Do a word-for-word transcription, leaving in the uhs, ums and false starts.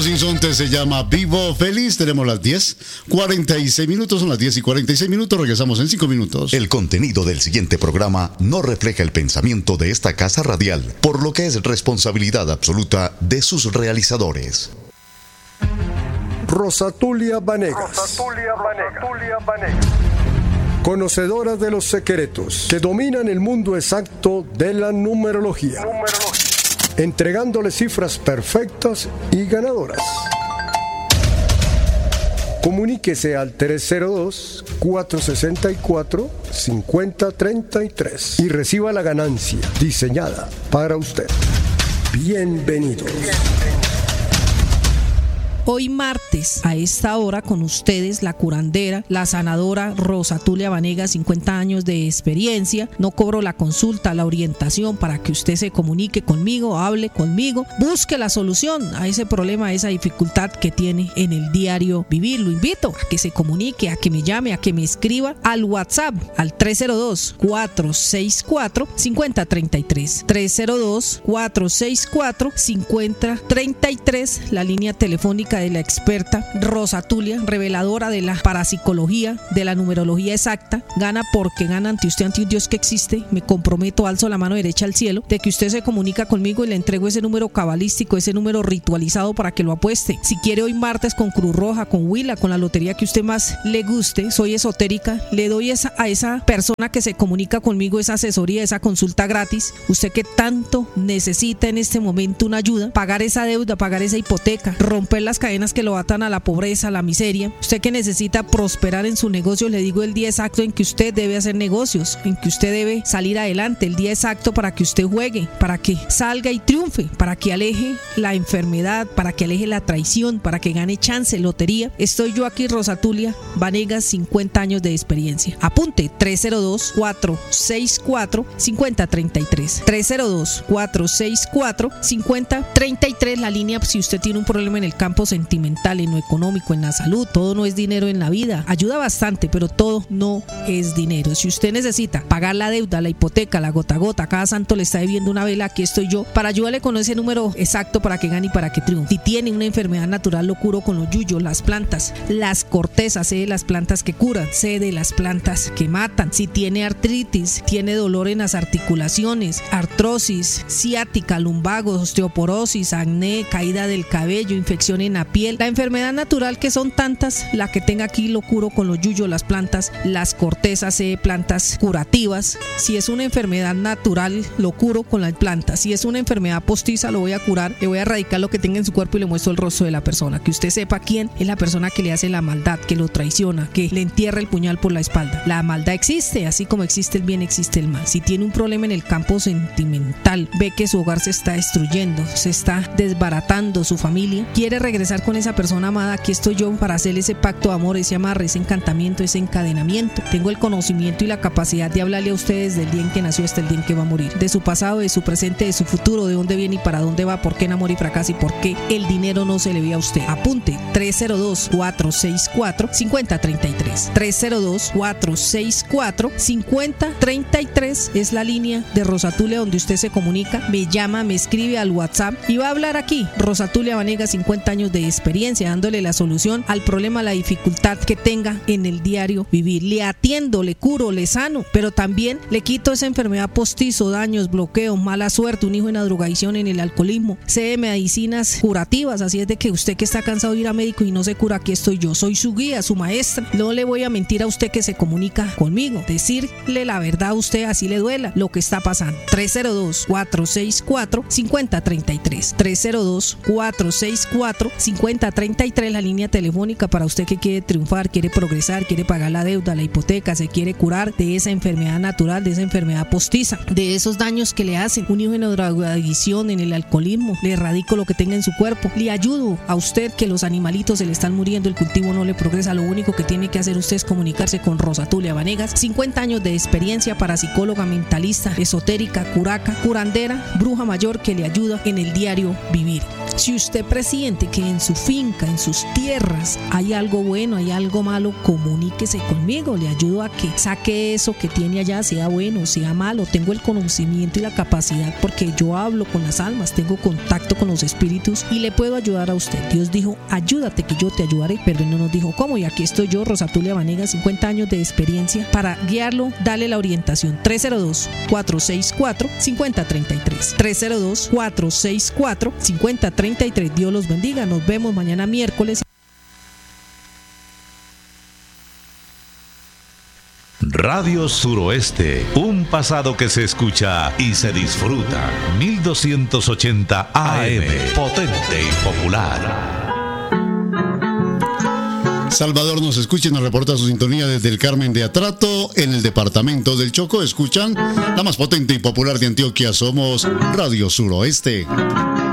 Sinsonte se llama Vivo Feliz. Tenemos las diez cuarenta y seis minutos, son las diez y cuarenta y seis minutos. Regresamos en cinco minutos. El contenido del siguiente programa no refleja el pensamiento de esta casa radial, por lo que es responsabilidad absoluta de sus realizadores. Rosatulia Vanegas. Rosatulia Vanegas. Conocedora de los secretos que dominan el mundo exacto de la numerología. Numerología. Entregándole cifras perfectas y ganadoras. Comuníquese al tres cero dos, cuatro seis cuatro, cinco cero tres tres y reciba la ganancia diseñada para usted. Bienvenidos. Hoy martes, a esta hora, con ustedes, la curandera, la sanadora Rosatulia Vanegas, cincuenta años de experiencia. No cobro la consulta, la orientación para que usted se comunique conmigo, hable conmigo, busque la solución a ese problema, a esa dificultad que tiene en el diario vivir. Lo invito a que se comunique, a que me llame, a que me escriba al WhatsApp, al tres cero dos, cuatro seis cuatro, cinco cero tres tres. tres cero dos, cuatro seis cuatro, cinco cero tres tres, la línea telefónica de la experta Rosatulia, reveladora de la parapsicología, de la numerología exacta. Gana porque gana ante usted, ante un Dios que existe. Me comprometo, alzo la mano derecha al cielo, de que usted se comunica conmigo y le entrego ese número cabalístico, ese número ritualizado para que lo apueste. Si quiere hoy martes con Cruz Roja, con Huila, con la lotería que usted más le guste, soy esotérica, le doy esa, a esa persona que se comunica conmigo esa asesoría, esa consulta gratis. Usted que tanto necesita en este momento una ayuda, pagar esa deuda, pagar esa hipoteca, romper las cadenas que lo atan a la pobreza, a la miseria. Usted que necesita prosperar en su negocio, le digo el día exacto en que usted debe hacer negocios, en que usted debe salir adelante, el día exacto para que usted juegue, para que salga y triunfe, para que aleje la enfermedad, para que aleje la traición, para que gane chance, lotería. Estoy yo aquí, Rosatulia Vanegas, cincuenta años de experiencia. Apunte, tres cero dos, cuatro seis cuatro, cinco cero tres tres. tres cero dos, cuatro seis cuatro, cinco cero tres tres, la línea si usted tiene un problema en el campo sentimental, en lo económico, en la salud. Todo no es dinero en la vida. Ayuda bastante, pero todo no es dinero. Si usted necesita pagar la deuda, la hipoteca, la gota a gota, cada santo le está debiendo una vela, aquí estoy yo para ayudarle con ese número exacto para que gane y para que triunfe. Si tiene una enfermedad natural, lo curo con los yuyos, las plantas, las cortezas, sé de las plantas que curan, sé de las plantas que matan. Si tiene artritis, tiene dolor en las articulaciones, artrosis, ciática, lumbago, osteoporosis, acné, caída del cabello, infección en la piel, la enfermedad natural que son tantas, la que tenga aquí lo curo con los yuyos, las plantas, las cortezas, eh, plantas curativas. Si es una enfermedad natural, lo curo con las plantas. Si es una enfermedad postiza, lo voy a curar, le voy a erradicar lo que tenga en su cuerpo y le muestro el rostro de la persona, que usted sepa quién es la persona que le hace la maldad, que lo traiciona, que le entierra el puñal por la espalda. La maldad existe, así como existe el bien, existe el mal. Si tiene un problema en el campo sentimental, ve que su hogar se está destruyendo, se está desbaratando, su familia quiere regresar con esa persona amada, aquí estoy yo para hacer ese pacto de amor, ese amarre, ese encantamiento, ese encadenamiento. Tengo el conocimiento y la capacidad de hablarle a ustedes del día en que nació hasta el día en que va a morir, de su pasado, de su presente, de su futuro, de dónde viene y para dónde va, por qué enamora y fracasa y por qué el dinero no se le ve a usted. Apunte, tres cero dos, cuatro seis cuatro, cinco cero tres tres. tres cero dos, cuatro seis cuatro, cinco cero tres tres es la línea de Rosatulia donde usted se comunica, me llama, me escribe al WhatsApp y va a hablar aquí. Rosatulia Vanegas, cincuenta años de experiencia, dándole la solución al problema, la dificultad que tenga en el diario vivir. Le atiendo, le curo, le sano, pero también le quito esa enfermedad postizo, daños, bloqueos, mala suerte, un hijo en la drogadicción, en el alcoholismo. Sé de medicinas curativas, así es de que usted que está cansado de ir a médico y no se cura, aquí estoy yo, soy su guía, su maestra. No le voy a mentir a usted que se comunica conmigo, decirle la verdad a usted, así le duela lo que está pasando. tres cero dos, cuatro seis cuatro, cinco cero tres tres. tres cero dos, cuatro seis cuatro, cinco cero tres tres, la línea telefónica para usted que quiere triunfar, quiere progresar, quiere pagar la deuda, la hipoteca, se quiere curar de esa enfermedad natural, de esa enfermedad postiza, de esos daños que le hacen, un hijo en la drogadicción, en el alcoholismo. Le erradico lo que tenga en su cuerpo, le ayudo a usted que los animalitos se le están muriendo, el cultivo no le progresa. Lo único que tiene que hacer usted es comunicarse con Rosatulia Vanegas, cincuenta años de experiencia, parapsicóloga, mentalista, esotérica, curaca, curandera, bruja mayor que le ayuda en el diario vivir. Si usted presiente que en su finca, en sus tierras, hay algo bueno, hay algo malo, comuníquese conmigo, le ayudo a que saque eso que tiene allá, sea bueno, sea malo. Tengo el conocimiento y la capacidad porque yo hablo con las almas, tengo contacto con los espíritus y le puedo ayudar a usted. Dios dijo, ayúdate que yo te ayudaré, pero Él no nos dijo cómo, y aquí estoy yo, Rosatulia Vanegas, cincuenta años de experiencia para guiarlo, dale la orientación. Tres cero dos, cuatro seis cuatro, cinco cero tres tres, tres cero dos, cuatro seis cuatro, cinco cero tres tres. Dios los bendiga, nos vemos mañana miércoles. Radio Suroeste, un pasado que se escucha y se disfruta. mil doscientos ochenta A M, potente y popular. Salvador nos escucha y nos reporta su sintonía desde el Carmen de Atrato, en el departamento del Chocó. Escuchan la más potente y popular de Antioquia. Somos Radio Suroeste.